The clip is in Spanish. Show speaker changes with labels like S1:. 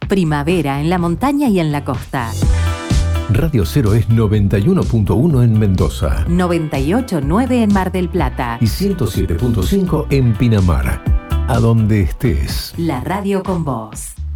S1: Primavera en la montaña y en la costa.
S2: Radio Cero es 91.1 en Mendoza,
S1: 98.9 en Mar del Plata
S2: y 107.5 en Pinamar. A donde estés.
S1: La radio con vos.